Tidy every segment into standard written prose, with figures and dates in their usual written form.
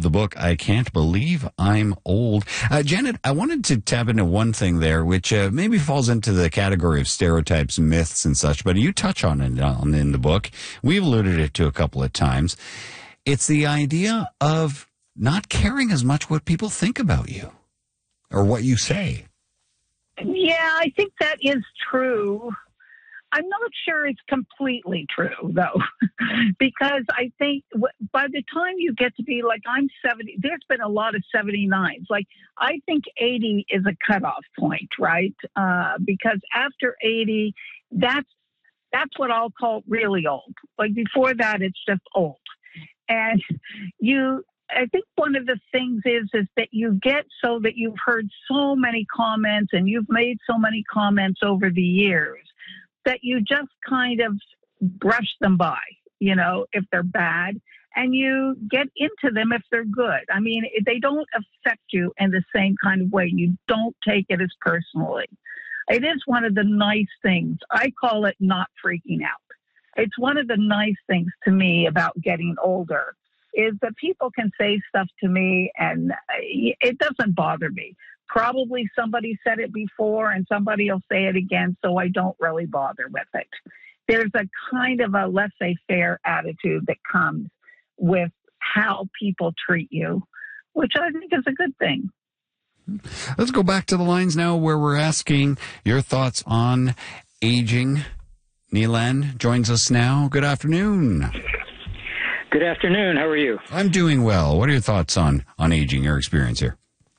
of the book, I Can't Believe I'm Old. Janet, I wanted to tap into one thing there, which maybe falls into the category of stereotypes, myths, and such, but you touch on it in the book. We've alluded it to a couple of times. It's the idea of not caring as much what people think about you or what you say. Yeah, I think that is true. I'm not sure it's completely true, though, because I think by the time you get to be like, I'm 70, there's been a lot of 79s. Like, I think 80 is a cutoff point, right? Because after 80, that's what I'll call really old. Like, before that, it's just old. And I think one of the things is that you get so that you've heard so many comments and you've made so many comments over the years that you just kind of brush them by, if they're bad, and you get into them if they're good. I mean, they don't affect you in the same kind of way. You don't take it as personally. It is one of the nice things. I call it not freaking out. It's one of the nice things to me about getting older is that people can say stuff to me and it doesn't bother me. Probably somebody said it before and somebody will say it again, so I don't really bother with it. There's a kind of a laissez-faire attitude that comes with how people treat you, which I think is a good thing. Let's go back to the lines now where we're asking your thoughts on aging. Neelan joins us now. Good afternoon. Good afternoon. How are you? I'm doing well. What are your thoughts on aging, your experience here?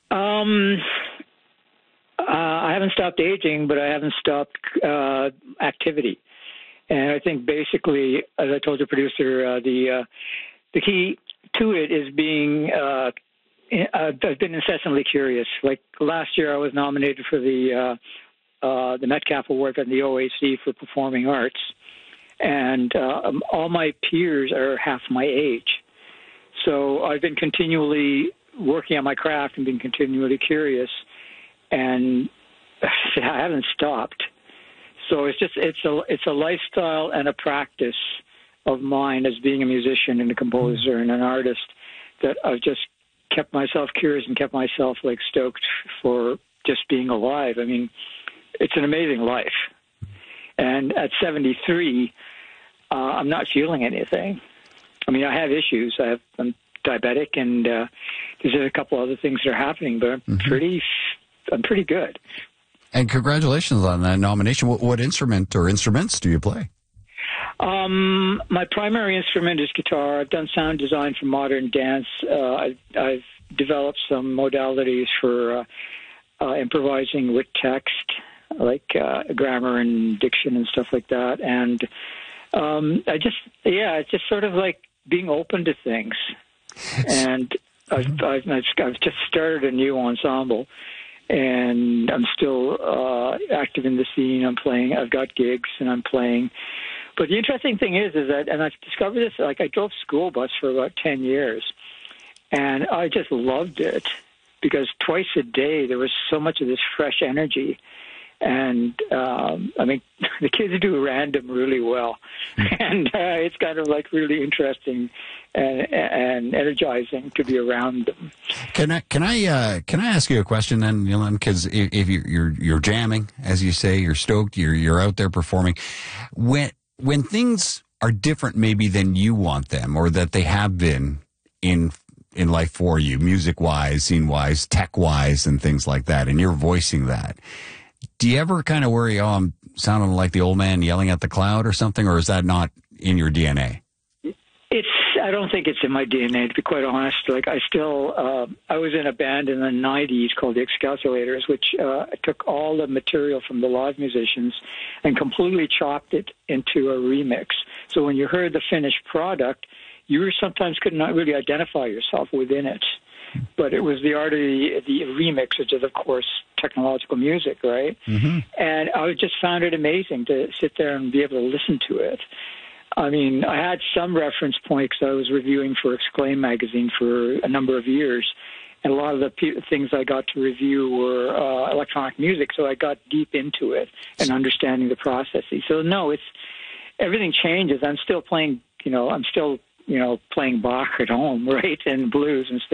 I haven't stopped aging, but I haven't stopped activity. And I think basically, as I told your producer, the key to it is being I've been incessantly curious. Like last year, I was nominated for the Metcalf Award from the OAC for Performing Arts. And all my peers are half my age. So I've been continually working on my craft and been continually curious. And I haven't stopped. So it's a lifestyle and a practice of mine as being a musician and a composer and an artist that I've just kept myself curious and kept myself like stoked for just being alive. I mean, it's an amazing life. And at 73, I'm not feeling anything. I mean, I have issues. I'm diabetic, and there's a couple other things that are happening, but I'm pretty good. And congratulations on that nomination. What instrument or instruments do you play? My primary instrument is guitar. I've done sound design for modern dance. I've developed some modalities for improvising with text, like grammar and diction and stuff like that. And it's just sort of like being open to things. And I've just started a new ensemble, and I'm still active in the scene. I've got gigs, and I'm playing. But the interesting thing is that, and I've discovered this, like I drove school bus for about 10 years, and I just loved it because twice a day there was so much of this fresh energy. And, I mean, the kids do random really well. And it's kind of like really interesting and energizing to be around them. Can I ask you a question then, Neelan? Because if you're jamming, as you say, you're stoked, you're out there performing. When things are different maybe than you want them or that they have been in life for you, music-wise, scene-wise, tech-wise, and things like that, and you're voicing that, do you ever kind of worry, I'm sounding like the old man yelling at the cloud or something, or is that not in your DNA? I don't think it's in my DNA, to be quite honest. Like I was in a band in the 90s called the Excalculators, which took all the material from the live musicians and completely chopped it into a remix. So when you heard the finished product, you sometimes could not really identify yourself within it. But it was the art of the remix, which is, of course, technological music, right? Mm-hmm. And I just found it amazing to sit there and be able to listen to it. I mean, I had some reference points. I was reviewing for Exclaim magazine for a number of years, and a lot of the things I got to review were electronic music, so I got deep into it and understanding the processes. So, no, everything changes. I'm still playing, playing Bach at home, right, and blues and stuff.